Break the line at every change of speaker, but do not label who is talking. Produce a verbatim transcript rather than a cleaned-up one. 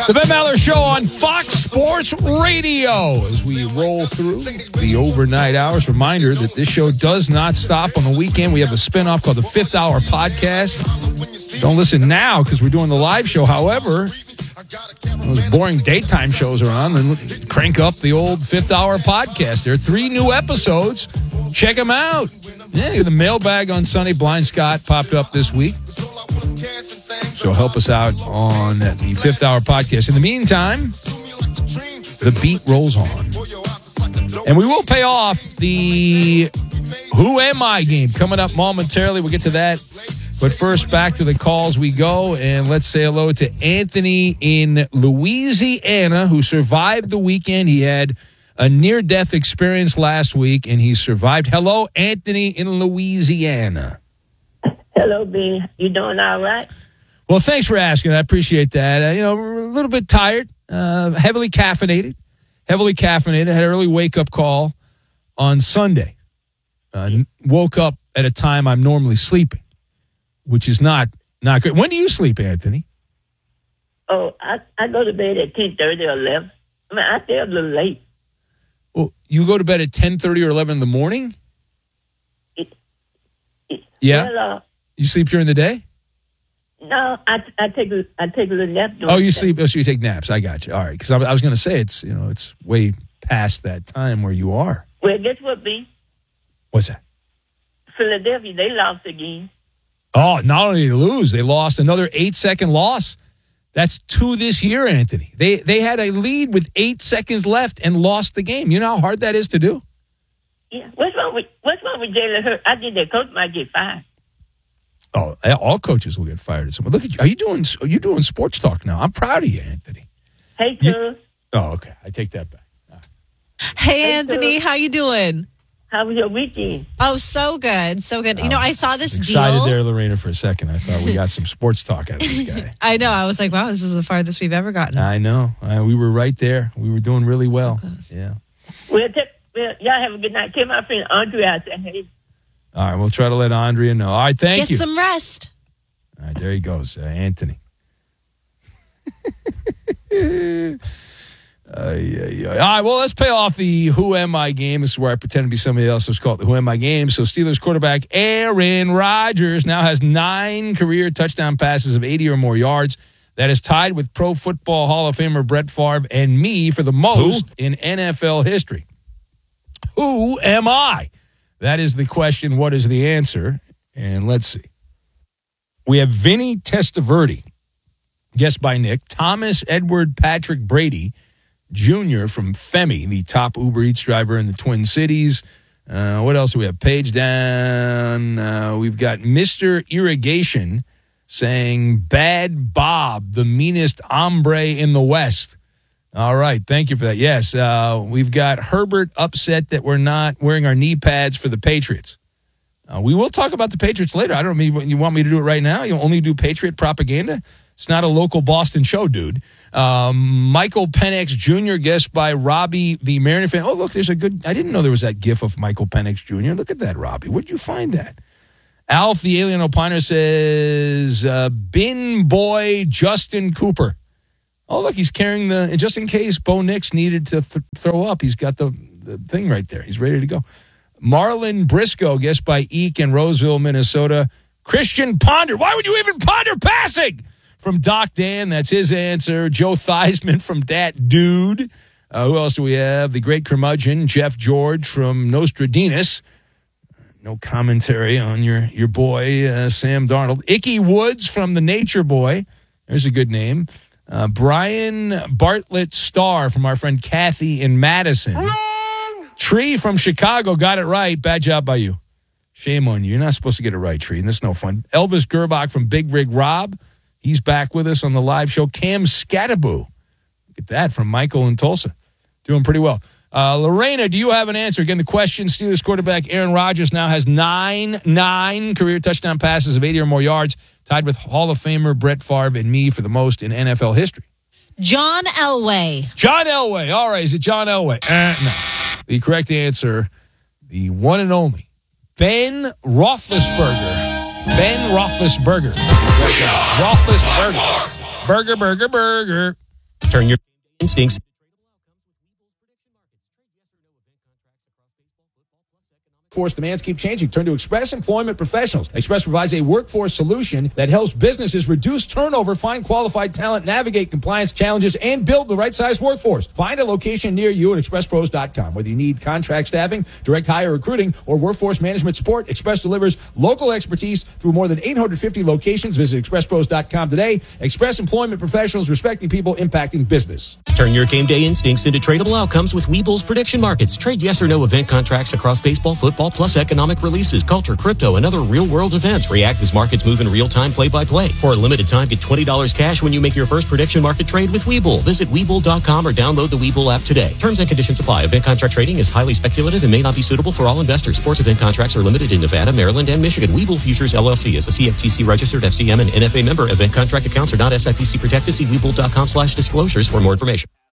The Ben Maller Show on Fox Sports Radio as we roll through the overnight hours. Reminder that this show does not stop on the weekend. We have a spinoff called the Fifth Hour Podcast. Don't listen now because we're doing the live show. However, those boring daytime shows are on, then crank up the old Fifth Hour Podcast. There are three new episodes. Check them out. Yeah, the mailbag on Sunday. Blind Scott popped up this week. So help us out on the Fifth Hour Podcast. In the meantime, the beat rolls on. And we will pay off the Who Am I game coming up momentarily. We'll get to that. But first, back to the calls we go. And let's say hello to Anthony in Louisiana, who survived the weekend. He had a near-death experience last week, and he survived. Hello, Anthony in Louisiana.
Hello, B. You doing all right?
Well, thanks for asking. I appreciate that. Uh, you know, a little bit tired, uh, heavily caffeinated, heavily caffeinated. I had an early wake-up call on Sunday. Uh, woke up at a time I'm normally sleeping, which is not not great. When do you sleep, Anthony?
Oh, I, I go to bed at ten thirty or eleven. I mean, I stay up a little late.
Well, you go to bed at ten thirty or eleven in the morning?
It, it,
Yeah?
Well, uh,
You sleep during the day?
no, I, I take a I take a little nap. during
Oh, you
the
sleep. Oh, so you take naps. I got you. All right. Because I, I was going to say it's, you know, it's way past that time where you are.
Well, guess what, B?
What's that?
Philadelphia, they lost again.
Oh, not only did they lose, they lost another eight-second loss. That's two this year, Anthony. They they had a lead with eight seconds left and lost the game. You know how hard that is to do?
Yeah. What's wrong with What's wrong with Jalen Hurts? I think their coach might get fired.
Oh, all coaches will get fired at someone. Look at you. Are you doing Are you doing sports talk now? I'm proud of you, Anthony.
Hey,
You-
cuz.
Oh, okay. I take that back.
Hey,
Hey,
Anthony,
Phil.
how you doing?
How was your weekend?
Oh, so good, so good. You know, I saw this
Excited
deal.
there, Lorena, for a second. I thought we got some sports talk out of this guy.
I know. I was like, wow, this is the farthest we've ever gotten.
I know. Uh, we were right there. We were doing really well.
close.
Yeah.
Well, t- well, y'all have a good night. Tell my friend Andre I said, hey.
All right. We'll try to let Andrea know. All right. Thank
Get
you.
some rest.
All right. There he goes. Uh, Anthony. Uh, yeah, yeah. All right, well, let's pay off the Who Am I game. This is where I pretend to be somebody else. It's called the Who Am I game. So Steelers quarterback Aaron Rodgers now has nine career touchdown passes of eighty or more yards. That is tied with Pro Football Hall of Famer Brett Favre and me for the most Who? in N F L history. Who am I? That is the question. What is the answer? And let's see. We have Vinny Testaverde, guessed by Nick, Thomas Edward Patrick Brady, Junior from Femi, the top Uber Eats driver in the Twin Cities. Uh, what else do we have? Page down. Uh, we've got Mister Irrigation saying, Bad Bob, the meanest hombre in the West. All right. Thank you for that. Yes. Uh, we've got Herbert upset that we're not wearing our knee pads for the Patriots. Uh, we will talk about the Patriots later. I don't mean you want me to do it right now. You only do Patriot propaganda. It's not a local Boston show, dude. Um, Michael Penix Junior, guessed by Robbie, the Mariner fan. Oh, look, there's a good... I didn't know there was that gif of Michael Penix Junior Look at that, Robbie. Where'd you find that? Alf, the alien opiner, says, uh, Bin boy Justin Cooper. Oh, look, he's carrying the... Just in case Bo Nix needed to th- throw up, he's got the, the thing right there. He's ready to go. Marlon Briscoe, guessed by Eek in Roseville, Minnesota. Christian Ponder. Why would you even ponder passing? From Doc Dan, that's his answer. Joe Theismann from Dat Dude. Uh, who else do we have? The great curmudgeon, Jeff George from Nostradamus. No commentary on your, your boy, uh, Sam Darnold. Icky Woods from The Nature Boy. There's a good name. Uh, Brian Bartlett Starr from our friend Kathy in Madison. Tree from Chicago got it right. Bad job by you. Shame on you. You're not supposed to get it right, Tree, and that's no fun. Elvis Gerbach from Big Rig Rob. He's back with us on the live show. Cam Scattaboo. Look at that from Michael in Tulsa. Doing pretty well. Uh, Lorena, do you have an answer? Again, the question, Steelers quarterback Aaron Rodgers now has nine, nine career touchdown passes of eighty or more yards, tied with Hall of Famer Brett Favre and me for the most in N F L history.
John Elway.
John Elway. All right, is it John Elway? Uh, no. The correct answer, the one and only, Ben Roethlisberger. Ben Roethlisberger. Roethlisberger. Burger, burger, burger.
Turn your instincts.
Workforce demands keep changing. Turn to Express Employment Professionals. Express provides a workforce solution that helps businesses reduce turnover, find qualified talent, navigate compliance challenges, and build the right-sized workforce. Find a location near you at express pros dot com. Whether you need contract staffing, direct hire recruiting, or workforce management support, Express delivers local expertise through more than eight hundred fifty locations. Visit express pros dot com today. Express Employment Professionals, respecting people, impacting business.
Turn your game day instincts into tradable outcomes with Webull's prediction markets. Trade yes or no event contracts across baseball, football, plus economic releases, culture, crypto, and other real-world events. React as markets move in real time, play-by-play. For a limited time, get twenty dollars cash when you make your first prediction market trade with Webull. Visit Webull dot com or download the Webull app today. Terms and conditions apply. Event contract trading is highly speculative and may not be suitable for all investors. Sports event contracts are limited in Nevada, Maryland, and Michigan. Webull Futures, L L C is a C F T C registered F C M and N F A member. Event contract accounts are not S I P C protected. See Webull dot com slash disclosures for more information.